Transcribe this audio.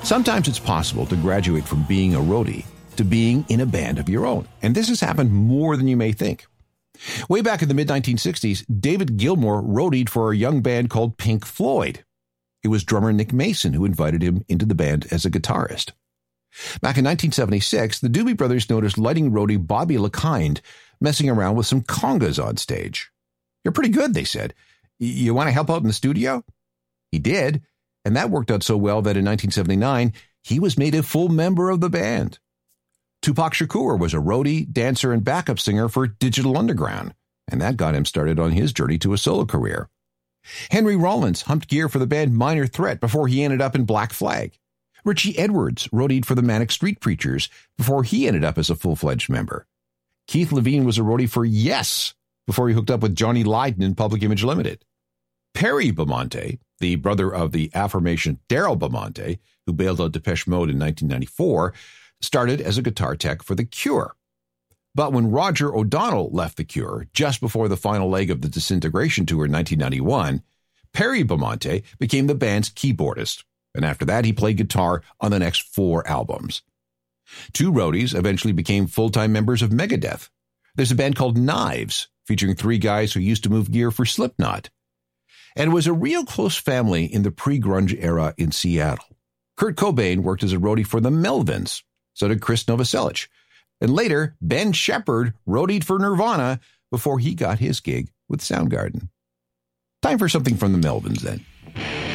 Sometimes it's possible to graduate from being a roadie to being in a band of your own, and this has happened more than you may think. Way back in the mid-1960s, David Gilmour roadied for a young band called Pink Floyd. It was drummer Nick Mason who invited him into the band as a guitarist. Back in 1976, the Doobie Brothers noticed lighting roadie Bobby LeKind messing around with some congas on stage. "You're pretty good," they said. "You want to help out in the studio?" He did, and that worked out so well that in 1979, he was made a full member of the band. Tupac Shakur was a roadie, dancer, and backup singer for Digital Underground, and that got him started on his journey to a solo career. Henry Rollins humped gear for the band Minor Threat before he ended up in Black Flag. Richie Edwards roadied for the Manic Street Preachers before he ended up as a full-fledged member. Keith Levine was a roadie for Yes before he hooked up with Johnny Lydon in Public Image Limited. Perry Beaumonte, the brother of the aforementioned Daryl Beaumonte, who bailed out Depeche Mode in 1994, started as a guitar tech for The Cure. But when Roger O'Donnell left The Cure just before the final leg of the Disintegration Tour in 1991, Perry Beaumonte became the band's keyboardist, and after that he played guitar on the next 4 albums. 2 roadies eventually became full-time members of Megadeth. There's a band called Knives, featuring 3 guys who used to move gear for Slipknot. And it was a real close family in the pre-grunge era in Seattle. Kurt Cobain worked as a roadie for the Melvins, so did Chris Novoselic. And later, Ben Shepherd roadied for Nirvana before he got his gig with Soundgarden. Time for something from the Melvins then.